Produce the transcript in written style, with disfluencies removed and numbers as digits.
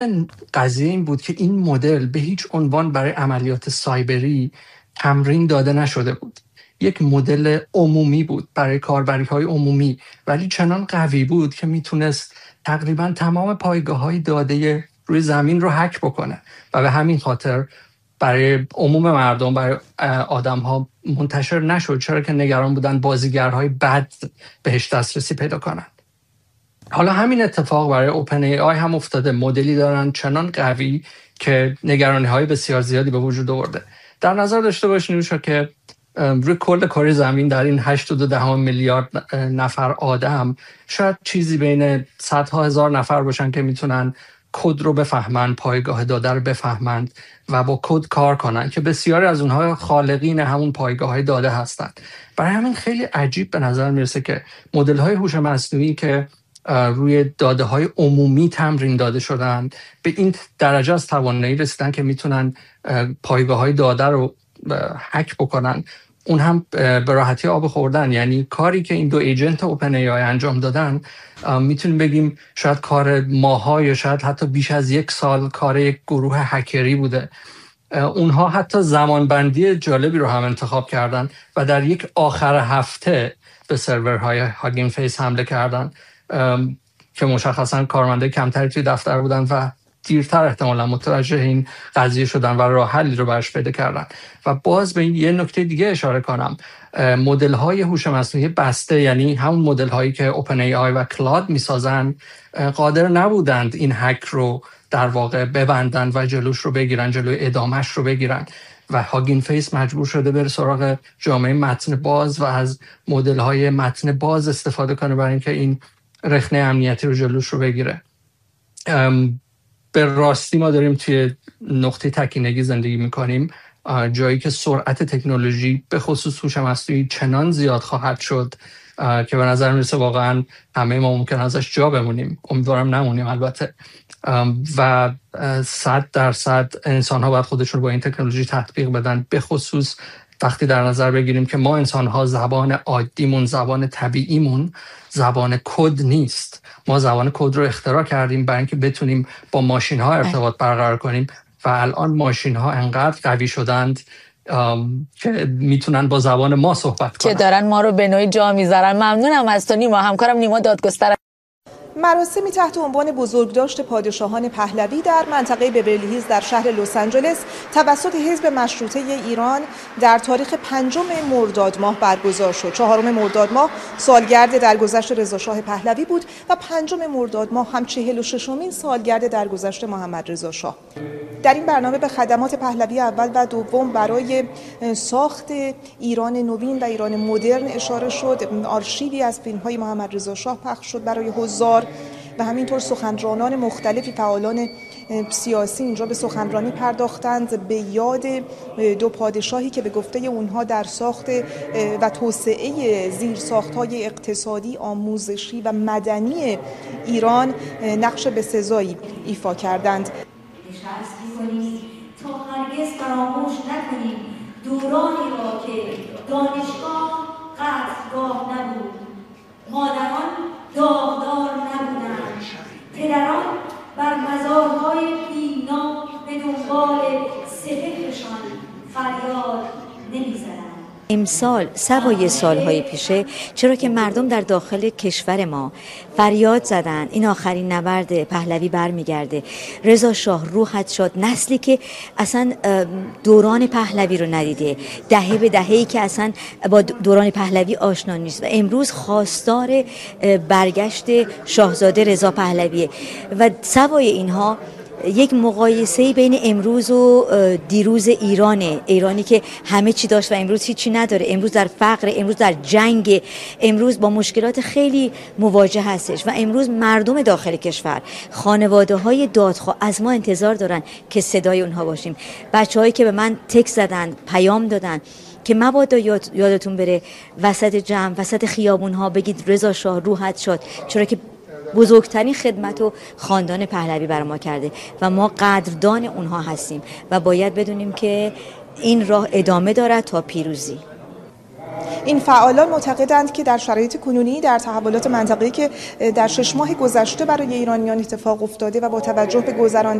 قضیه این بود که این مدل به هیچ عنوان برای عملیات سایبری تمرین داده نشده بود. یک مدل عمومی بود برای کاربری‌های عمومی، ولی چنان قوی بود که میتونست تقریبا تمام پایگاه‌های داده روی زمین رو هک بکنه و به همین خاطر برای عموم مردم، برای آدم‌ها منتشر نشد، چرا که نگران بودن بازیگرهای بد بهش دسترسی پیدا کنن. حالا همین اتفاق برای اوپن ای آی هم افتاده. مدلی دارن چنان قوی که نگرانی‌های بسیار زیادی به وجود آورده. در نظر داشته باشین که روی کل کره زمین در این 8.2 میلیارد نفر آدم شاید چیزی بین صدها هزار نفر باشن که میتونن کد رو بفهمن، پایگاه داده رو بفهمند و با کد کار کنن، که بسیاری از اونها خالقین همون پایگاه داده هستند. برای همین خیلی عجیب به نظر میرسه که مدل‌های هوش مصنوعی که روی داده‌های عمومی تمرین داده شدند به این درجه از توانایی رسیدن که میتونن پایگاه‌های داده رو هک بکنن، اون هم به راحتی آب خوردن. یعنی کاری که این دو ایجنت اوپن ای آی انجام دادن میتونیم بگیم شاید کار ماها یا شاید حتی بیش از 1 سال کار یک گروه هکری بوده. اونها حتی زمانبندی جالبی رو هم انتخاب کردن و در یک آخر هفته به سرورهای هاگین فیس حمله کردن که مشخصا کارمنده کمتری توی دفتر بودن و دیرتر احتمالا متوجه این قضیه شدن و راه حلی رو براش پیدا کردن. و باز به یه نکته دیگه اشاره کنم، مدل های هوش مصنوعی بسته، یعنی همون مدل هایی که اوپن ای آی و کلاد میسازن، قادر نبودند این هک رو در واقع ببندن و جلوش رو بگیرن، جلوی ادامش رو بگیرن و هاگین فیس مجبور شده بره سراغ جامعه متن باز و از مدل های متن باز استفاده کنه برای اینکه این رخنه امنیتی رو جلوش رو بگیره. به راستی ما داریم توی نقطه تکینگی زندگی میکنیم، جایی که سرعت تکنولوژی به خصوص هوش مصنوعی چنان زیاد خواهد شد که به نظر میرسه واقعا همه ما ممکن ازش جا بمونیم. امیدوارم نمونیم البته. و 100% انسان ها باید خودشون با این تکنولوژی تطبیق بدن، به خصوص وقتی در نظر بگیریم که ما انسان ها زبان عادیمون، زبان طبیعیمون زبان کد نیست. ما زبان کد رو اختراع کردیم برای اینکه بتونیم با ماشین ها ارتباط برقرار کنیم و الان ماشین ها انقدر قوی شدند که میتونن با زبان ما صحبت کنن، که دارن ما رو به نوعی جا میذارن. ممنونم از تو نیما. همکارم نیما دادگستر. مراسمی تحت عنوان بزرگداشت پادشاهان پهلوی در منطقه بیورلی هیلز در شهر لس آنجلس توسط حزب مشروطه ایران در تاریخ 5 مرداد ماه برگزار شد. 4 مرداد ماه سالگرد درگذشت رضاشاه پهلوی بود و 5 مرداد ماه هم 46مین سالگرد درگذشت محمد رضا شاه. در این برنامه به خدمات پهلوی اول و دوم برای ساخت ایران نوین و ایران مدرن اشاره شد. آرشیوی از فیلم‌های محمد رضا شاه پخش شد برای حضار و همینطور سخنرانان مختلفی، فعالان سیاسی اینجا به سخنرانی پرداختند به یاد دو پادشاهی که به گفته اونها در ساخت و توسعه زیرساخت‌های اقتصادی، آموزشی و مدنی ایران نقش بسزایی ایفا کردند. تا هرگز فراموش نکنیم دورانی را که دانشگاه قتلگاه نبود، مادران داغدار نبودند، پدران بر مزارهای بینا به دنبال سپهرشان فریاد نمی‌زدند. امسال سوای سالهای پیشه، چرا که مردم در داخل کشور ما فریاد زدن این آخرین نبرد پهلوی برمیگرده، رضا شاه روحت شد، نسلی که اصلا دوران پهلوی رو ندیده، دهه به دهه‌ای که اصلا با دوران پهلوی آشنا نیست و امروز خواستار برگشت شاهزاده رضا پهلویه. و سوای اینها یک مقایسه بین امروز و دیروز ایرانی که همه چی داشت و امروز هیچی نداره، امروز در فقر، امروز در جنگ، امروز با مشکلات خیلی مواجه هستش و امروز مردم داخل کشور، خانواده های دادخواه از ما انتظار دارن که صدای اونها باشیم. بچه‌هایی که به من تکست زدن، پیام دادن که مبادا یادتون بره وسط جمع، وسط خیابون ها بگید رضا شاه روحت شد، چرا که بزرگترین خدمت و خاندان پهلوی بر ما کرده و ما قدردان اونها هستیم و باید بدونیم که این راه ادامه دارد تا پیروزی. این فعالان معتقدند که در شرایط کنونی در تحولات منطقه‌ای که در 6 ماه گذشته برای ایرانیان اتفاق افتاده و با توجه به